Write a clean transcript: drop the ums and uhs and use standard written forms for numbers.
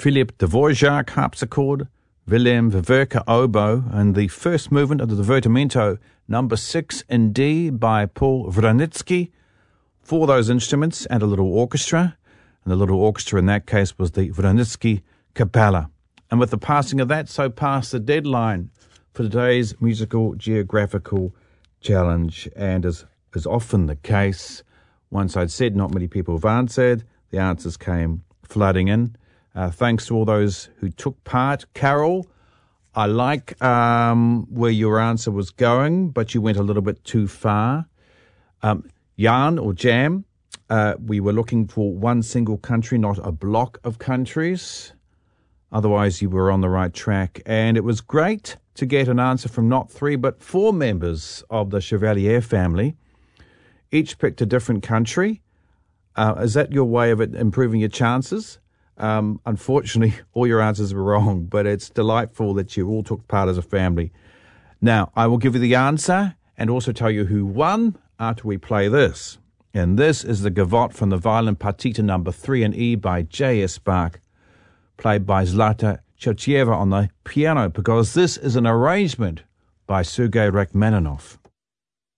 Philip Dvorak harpsichord, Willem Verwerke oboe, and the first movement of the Divertimento number 6 in D by Paul Wranitzky. For those instruments and a little orchestra, and the little orchestra in that case was the Wranitzky Capella. And with the passing of that, so passed the deadline for today's musical geographical challenge. And as is often the case, once I'd said not many people have answered, the answers came flooding in. Thanks to all those who took part. Carol, I like where your answer was going, but you went a little bit too far. Jan or Jam, we were looking for one single country, not a block of countries. Otherwise, you were on the right track. And it was great to get an answer from not 3, but 4 members of the Chevalier family. Each picked a different country. Is that your way of improving your chances? Unfortunately, all your answers were wrong, but it's delightful that you all took part as a family. Now, I will give you the answer and also tell you who won after we play this. And this is the Gavotte from the violin partita number 3 in E by J.S. Bach, played by Zlata Chorcheva on the piano, because this is an arrangement by Sergei Rachmaninoff.